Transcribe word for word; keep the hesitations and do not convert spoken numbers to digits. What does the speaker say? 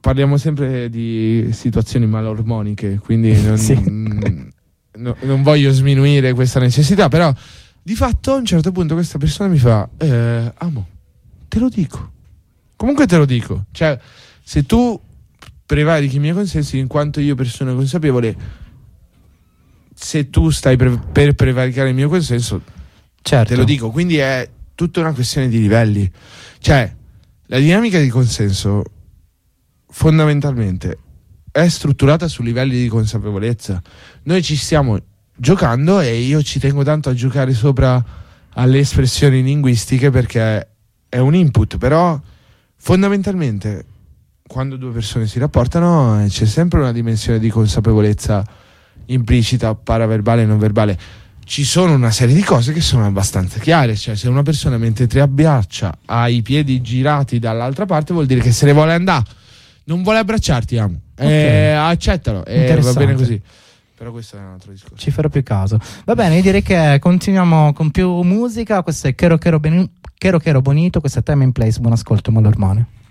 parliamo sempre di situazioni malormoniche, quindi non, sì. n- no, non voglio sminuire questa necessità, però di fatto a un certo punto questa persona mi fa eh, amo, te lo dico, comunque te lo dico, cioè se tu prevarichi i miei consensi in quanto io persona consapevole, se tu stai pre- per prevaricare il mio consenso, certo, te lo dico. Quindi è tutta una questione di livelli, cioè la dinamica di consenso fondamentalmente è strutturata su livelli di consapevolezza. Noi ci stiamo giocando e io ci tengo tanto a giocare sopra alle espressioni linguistiche perché è un input, però fondamentalmente quando due persone si rapportano c'è sempre una dimensione di consapevolezza implicita, paraverbale e non verbale. Ci sono una serie di cose che sono abbastanza chiare, cioè se una persona mentre ti abbraccia ha i piedi girati dall'altra parte vuol dire che se ne vuole andare, non vuole abbracciarti, amo, okay. eh, accettalo e va bene così. Però questo è un altro discorso, ci farò più caso. Va bene, io direi che continuiamo con più musica. Questo è Chero Chero, Beni- Chero, Chero Bonito, questo è Time and Place. Buon ascolto, Malormone.